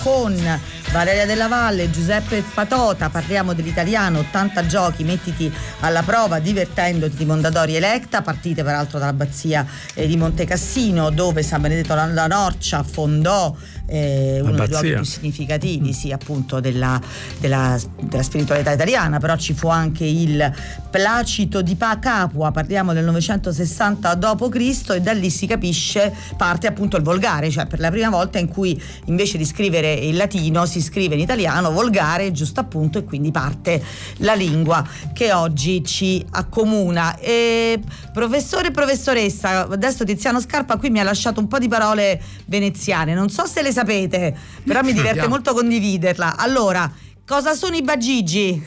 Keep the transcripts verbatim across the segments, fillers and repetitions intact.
con Valeria Della Valle, Giuseppe Patota. Parliamo dell'italiano, ottanta giochi, mettiti alla prova divertendoti, di Mondadori Electa. Partite peraltro dall'abbazia eh, di Montecassino, dove San Benedetto la Norcia fondò eh, uno dei luoghi più significativi, sì, appunto della, della, della spiritualità italiana. Però ci fu anche il Placito di Capua, parliamo del novecentosessanta dopo Cristo, e da lì si capisce, parte appunto il volgare, cioè per la prima volta in cui invece di scrivere il latino si scrive in italiano volgare, giusto appunto, e quindi parte la lingua che oggi ci accomuna. E professore, professoressa, adesso Tiziano Scarpa qui mi ha lasciato un po' di parole veneziane, non so se le sapete, però mi diverte molto condividerla. Allora, cosa sono i bagigi?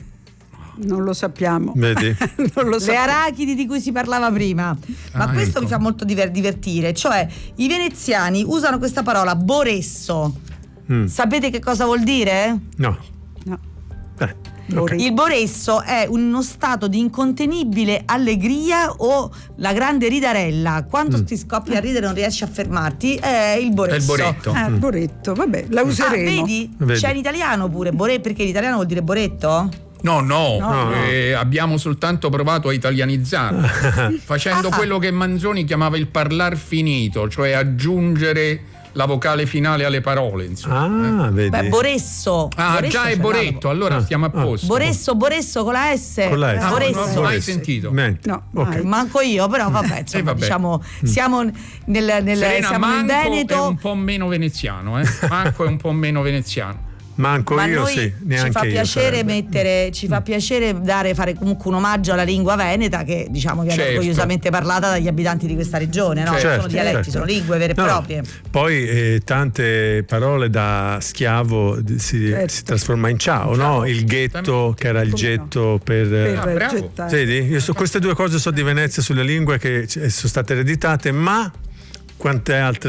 Non lo sappiamo. Vedi? Non lo Le sappiamo. arachidi di cui si parlava prima. Ma ah, questo ecco. mi fa molto diver- divertire. Cioè, i veneziani usano questa parola boresso. Mm. Sapete che cosa vuol dire? No. No. Eh, okay. Il boresso è uno stato di incontenibile allegria o la grande ridarella. Quando mm. ti scoppi a ridere non riesci a fermarti, è il boresso. È il boretto. Eh, Mm. boretto, vabbè, la useremo. Ah, vedi? Vedi? C'è in italiano pure bore, perché in italiano vuol dire boretto? No, no, No, eh, abbiamo soltanto provato a italianizzarlo, facendo Ah. quello che Manzoni chiamava il parlar finito, cioè aggiungere la vocale finale alle parole, insomma. Ah, vedi. Beh, boresso. Ah, Boresso già è ce Boretto, allora Ah. stiamo a posto. Boresso, boresso con la S. Con la S. Ah, Boresso. non l'ho mai sentito. Mente. No, Ok. mai. Manco io, però vabbè, insomma, Eh, vabbè. diciamo siamo nel, nel Serena, siamo in Manco Veneto. è un po' meno veneziano, eh? Manco è un po' meno veneziano. Manco Ma io noi sì, neanche ci fa io piacere sarebbe. mettere, ci fa piacere dare, fare comunque un omaggio alla lingua veneta, che diciamo viene Certo. orgogliosamente parlata dagli abitanti di questa regione, no? Certo, Non sono dialetti, certo. sono lingue vere e No, proprie. Poi eh, tante parole da schiavo d- si, Certo. si trasforma in ciao, no? Il ghetto, che era il Come no? getto per... Per Ah, bravo. gettare. Vedi? Io so, queste due cose so di Venezia sulle lingue che c- sono state ereditate, ma quante altre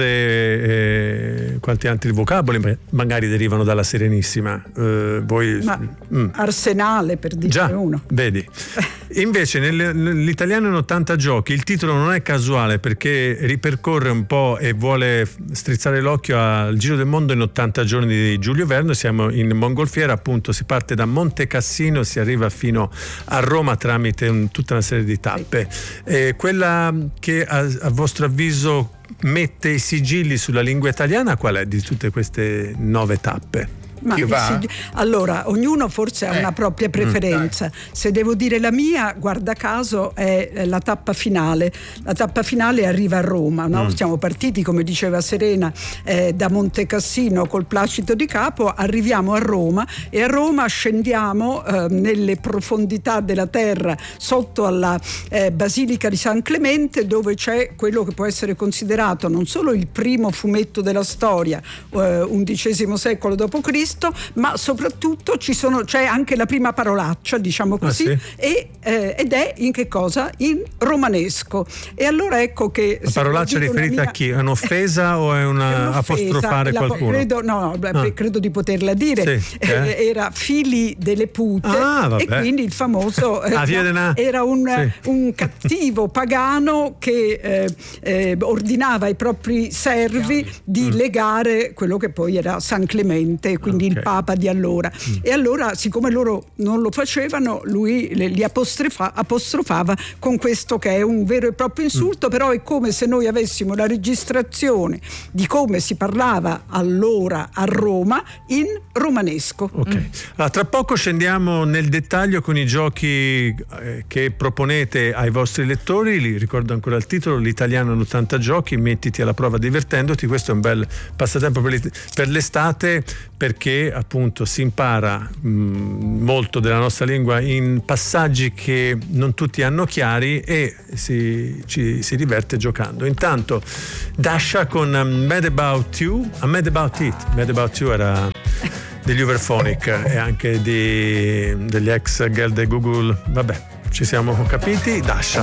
eh, quanti altri vocaboli magari derivano dalla Serenissima? Eh, voi Ma mm. Arsenale, per dire Già, uno. vedi. Invece nel- nell'italiano in ottanta giochi il titolo non è casuale, perché ripercorre un po' e vuole strizzare l'occhio al Giro del Mondo in ottanta giorni di Giulio Verne. Siamo in mongolfiera, appunto, si parte da Montecassino, si arriva fino a Roma tramite un- tutta una serie di tappe. Eh, quella che a, a vostro avviso mette i sigilli sulla lingua italiana, qual è di tutte queste nove tappe? Ma Chi va? si- allora, ognuno forse ha Eh. una propria preferenza. Se devo dire la mia, guarda caso, è la tappa finale. La tappa finale arriva a Roma, no? Mm. Siamo partiti, come diceva Serena, eh, da Montecassino col Placito di Capua, arriviamo a Roma e a Roma scendiamo eh, nelle profondità della terra, sotto alla eh, Basilica di San Clemente, dove c'è quello che può essere considerato non solo il primo fumetto della storia, eh, undicesimo secolo dopo Cristo, ma soprattutto ci sono, c'è anche la prima parolaccia, diciamo così, Ah, sì? e, eh, ed è in che cosa? In romanesco. E allora ecco che... La parolaccia se riferita mia... a chi? È un'offesa o è una È un'offesa. apostrofare La- qualcuno? Credo, no, no, beh, Ah. credo di poterla dire. Sì, eh? Era figli delle pute, Ah, vabbè. e quindi il famoso eh, Ah, via de na- era un, Sì. un cattivo pagano che eh, eh, ordinava ai propri servi di legare quello che poi era San Clemente, quindi Ok. il Papa di allora. E allora, siccome loro non lo facevano, lui le- li apostrofa- apostrofava con questo che è un vero e proprio insulto, però è come se noi avessimo la registrazione di come si parlava allora a Roma in romanesco. Ok. Allora, tra poco scendiamo nel dettaglio con i giochi eh, che proponete ai vostri lettori. Li ricordo ancora il titolo: L'italiano in ottanta giochi, mettiti alla prova divertendoti. Questo è un bel passatempo per, l'it- per l'estate, perché appunto si impara mh, molto della nostra lingua in passaggi che non tutti hanno chiari e si, ci, si diverte giocando. Intanto Dasha con Mad About You, a Mad About It. Mad About You era degli Uberphonic e anche di, degli ex girl di Google. Vabbè, ci siamo capiti. Dasha.